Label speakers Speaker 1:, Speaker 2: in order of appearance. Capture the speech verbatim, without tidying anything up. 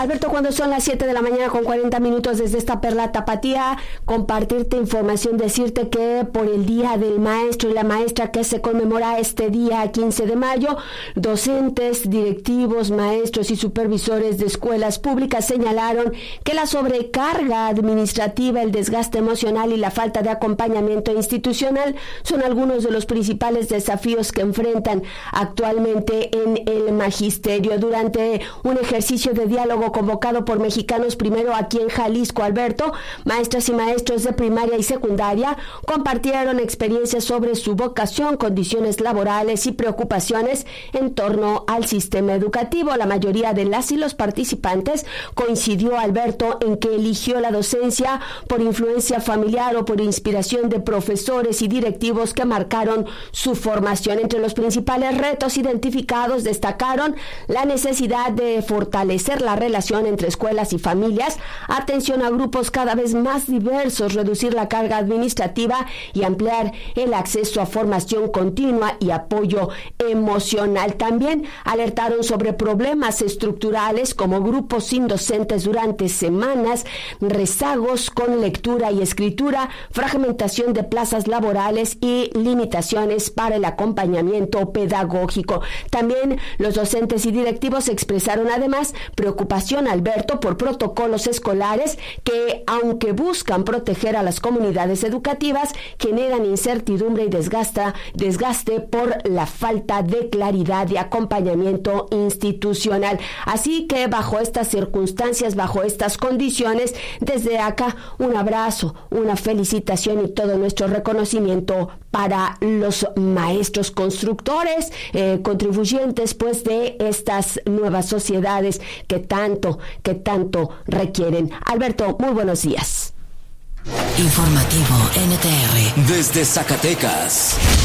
Speaker 1: Alberto, cuando son las siete de la mañana con cuarenta minutos desde esta perla tapatía, compartirte información, decirte que por el Día del Maestro y la Maestra que se conmemora este día quince de mayo, docentes, directivos, maestros y supervisores de escuelas públicas señalaron que la sobrecarga administrativa, el desgaste emocional y la falta de acompañamiento institucional son algunos de los principales desafíos que enfrentan actualmente en el magisterio. Durante un ejercicio de diálogo convocado por Mexicanos Primero aquí en Jalisco, Alberto, maestras y maestros de primaria y secundaria compartieron experiencias sobre su vocación, condiciones laborales y preocupaciones en torno al sistema educativo. La mayoría de las y los participantes coincidió, Alberto, en que eligió la docencia por influencia familiar o por inspiración de profesores y directivos que marcaron su formación. Entre los principales retos identificados destacaron la necesidad de fortalecer la relación entre escuelas y familias, atención a grupos cada vez más diversos, reducir la carga administrativa y ampliar el acceso a formación continua y apoyo emocional. También alertaron sobre problemas estructurales como grupos sin docentes durante semanas, rezagos con lectura y escritura, fragmentación de plazas laborales y limitaciones para el acompañamiento pedagógico. También los docentes y directivos expresaron además preocupación, Alberto, por protocolos escolares que, aunque buscan proteger a las comunidades educativas, generan incertidumbre y desgasta, desgaste por la falta de claridad y acompañamiento institucional. Así que bajo estas circunstancias, bajo estas condiciones, desde acá un abrazo, una felicitación y todo nuestro reconocimiento para los maestros constructores, eh, contribuyentes pues de estas nuevas sociedades que tanto, que tanto requieren. Alberto, muy buenos días.
Speaker 2: Informativo N T R desde Zacatecas.